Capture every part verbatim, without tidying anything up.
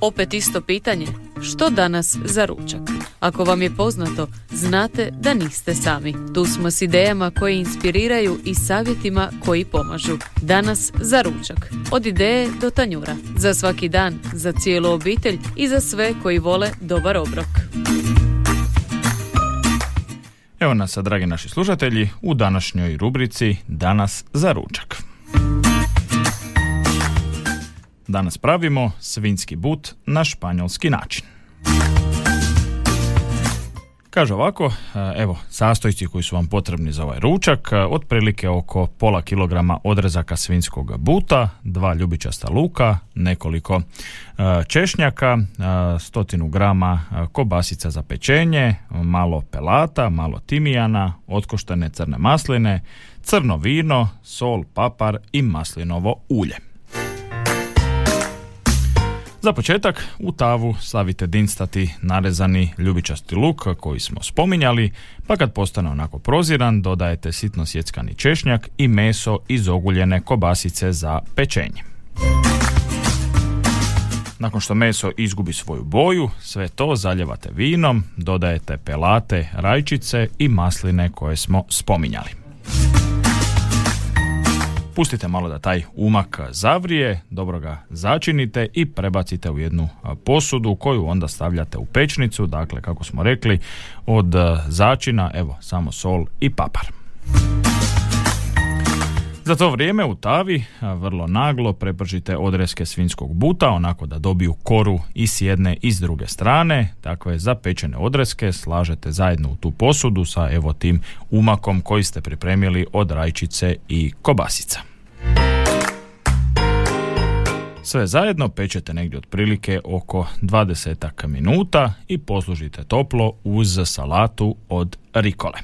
Opet isto pitanje, što danas za ručak? Ako vam je poznato, znate da niste sami. Tu smo s idejama koje inspiriraju i savjetima koji pomažu. Danas za ručak. Od ideje do tanjura. Za svaki dan, za cijelu obitelj i za sve koji vole dobar obrok. Evo nas, dragi naši slušatelji, u današnjoj rubrici Danas za ručak. Danas pravimo svinjski but na španjolski način. Kaže ovako, evo, sastojci koji su vam potrebni za ovaj ručak, otprilike oko pola kilograma odrezaka svinjskog buta, dva ljubičasta luka, nekoliko češnjaka, stotinu grama kobasica za pečenje, malo pelata, malo timijana, otkoštene crne masline, crno vino, sol, papar i maslinovo ulje. Za početak u tavu stavite dinstati narezani ljubičasti luk koji smo spominjali, pa kad postane onako proziran dodajete sitno sjeckani češnjak i meso iz oguljene kobasice za pečenje. Nakon što meso izgubi svoju boju, sve to zaljevate vinom, dodajete pelate, rajčice i masline koje smo spominjali. Pustite malo da taj umak zavrije, dobro ga začinite i prebacite u jednu posudu koju onda stavljate u pečnicu, dakle kako smo rekli od začina, evo samo sol i papar. Za to vrijeme u tavi vrlo naglo prepržite odreske svinjskog buta onako da dobiju koru i s jedne i s druge strane. Takve zapečene odreske slažete zajedno u tu posudu sa evo tim umakom koji ste pripremili od rajčice i kobasica. Sve zajedno pečete negdje otprilike oko dvadesetak minuta i poslužite toplo uz salatu od rikole.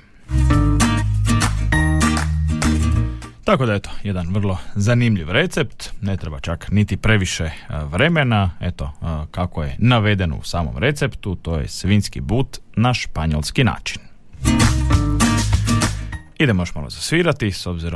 Tako da eto, jedan vrlo zanimljiv recept, ne treba čak niti previše vremena, eto kako je navedeno u samom receptu, to je svinjski but na španjolski način. Idemo još malo zasvirati, s obzirom